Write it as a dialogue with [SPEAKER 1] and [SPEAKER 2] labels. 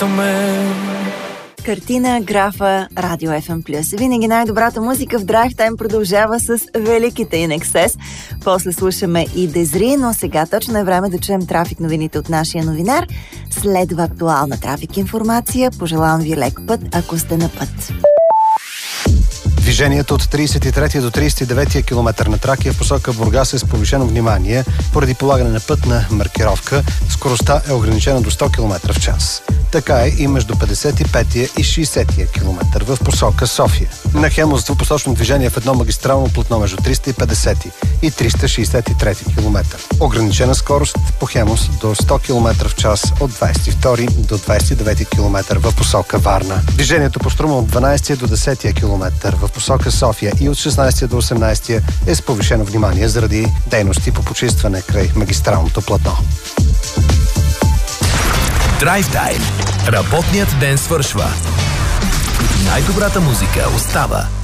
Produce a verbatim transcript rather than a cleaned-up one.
[SPEAKER 1] Картина, графа, Радио Еф Ем Плюс. Винаги най-добрата музика в Драйв Тайм продължава с великите In Excess. После слушаме и Дезри, но сега точно е време да чуем трафик новините от нашия новинар. Следва актуална трафик информация. Пожелавам ви лек път, ако сте на път.
[SPEAKER 2] Движението от тридесет и трети до тридесет и девети километър на Тракия в посока Бургас е с повишено внимание поради полагане на пътна маркировка. Скоростта е ограничена до сто километра в час. Така е и между петдесет и пети и шейсети километър в посока София. На Хемус двупосочно движение в едно магистрално платно между триста и петдесети и триста шейсет и трети километър. Ограничена скорост по Хемус до сто километра в час от двадесет и втори до двадесет и девети километър в посока Варна. Движението по Струма от дванадесети до десети километър в посока София и от шестнадесети до осемнадесети е с повишено внимание заради дейности по почистване край магистралното платно.
[SPEAKER 3] Драйв Тайм. Работният ден свършва. Най-добрата музика остава.